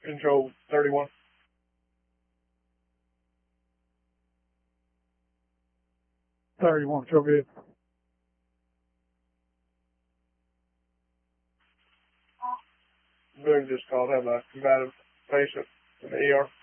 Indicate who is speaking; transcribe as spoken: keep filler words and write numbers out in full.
Speaker 1: Control thirty-one.
Speaker 2: thirty-one, control good.
Speaker 1: Boone just called him a combative patient in the E R.